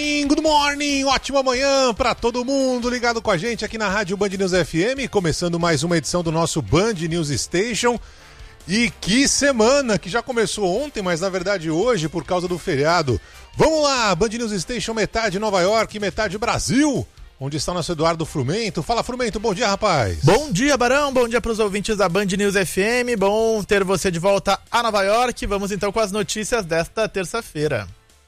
Good morning, ótima manhã para todo mundo ligado com a gente aqui na Rádio Band News FM, começando mais uma edição do nosso Band News Station. E que semana, que já começou ontem, mas na verdade hoje por causa do feriado. Vamos lá, Band News Station, metade Nova York, metade Brasil, onde está o nosso Eduardo Frumento. Fala, Frumento, bom dia, rapaz. Bom dia, Barão, bom dia para os ouvintes da Band News FM, bom ter você de volta a Nova York. Vamos então com as notícias desta terça-feira.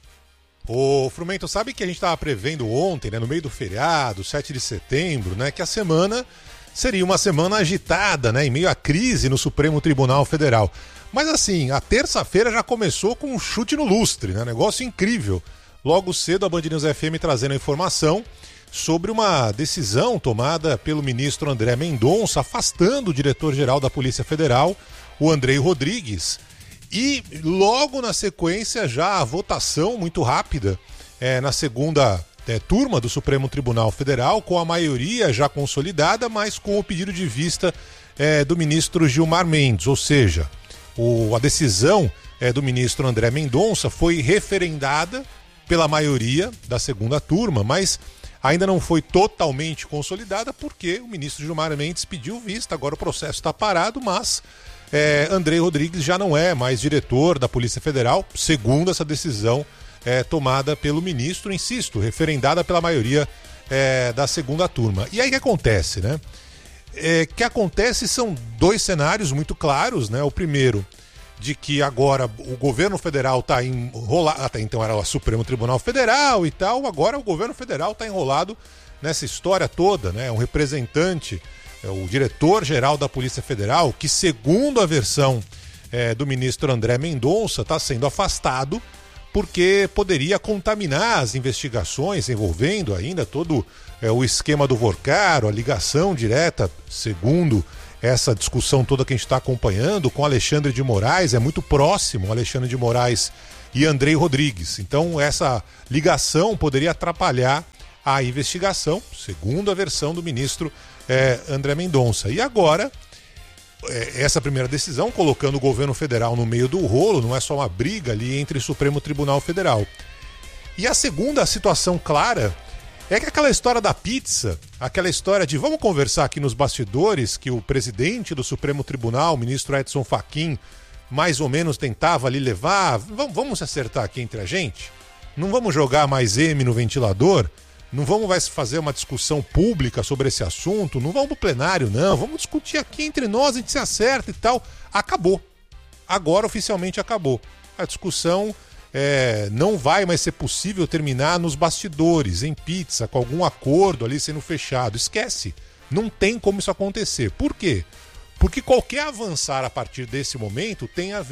Ô, Frumento, sabe que a gente estava prevendo ontem, né, no meio do feriado, 7 de setembro, né, que a semana seria uma semana agitada, né, em meio à crise no Supremo Tribunal Federal. Mas assim, a terça-feira já começou com um chute no lustre, né, negócio incrível. Logo cedo a Band News FM trazendo a informação sobre uma decisão tomada pelo ministro André Mendonça, afastando o diretor-geral da Polícia Federal, o Andrei Rodrigues. E logo na sequência já a votação muito rápida na segunda turma do Supremo Tribunal Federal, com a maioria já consolidada, mas com o pedido de vista do ministro Gilmar Mendes, ou seja, a decisão do ministro André Mendonça foi referendada pela maioria da segunda turma, mas ainda não foi totalmente consolidada porque o ministro Gilmar Mendes pediu vista, agora o processo está parado, mas Andrei Rodrigues já não é mais diretor da Polícia Federal, segundo essa decisão tomada pelo ministro, insisto, referendada pela maioria da segunda turma. E aí o que acontece, né? Que acontece são dois cenários muito claros, né? O primeiro, de que agora o governo federal está enrolado, até então era o Supremo Tribunal Federal e tal, agora o governo federal está enrolado nessa história toda, né? Um representante, o diretor-geral da Polícia Federal, que segundo a versão do ministro André Mendonça, está sendo afastado porque poderia contaminar as investigações envolvendo ainda todo o esquema do Vorcaro, a ligação direta, segundo essa discussão toda que a gente está acompanhando, com Alexandre de Moraes, é muito próximo Alexandre de Moraes e Andrei Rodrigues. Então essa ligação poderia atrapalhar a investigação, segundo a versão do ministro André Mendonça. E agora, essa primeira decisão, colocando o governo federal no meio do rolo, não é só uma briga ali entre o Supremo Tribunal Federal. E a segunda situação clara é que aquela história da pizza, aquela história de vamos conversar aqui nos bastidores, que o presidente do Supremo Tribunal, o ministro Edson Fachin, mais ou menos tentava ali levar, vamos se acertar aqui entre a gente? Não vamos jogar mais M no ventilador? Não vamos mais fazer uma discussão pública sobre esse assunto, não vamos pro plenário não, vamos discutir aqui entre nós, a gente se acerta e tal. Acabou. Agora oficialmente acabou. A discussão não vai mais ser possível terminar nos bastidores, em pizza, com algum acordo ali sendo fechado. Esquece. Não tem como isso acontecer. Por quê? Porque qualquer avançar a partir desse momento tem a ver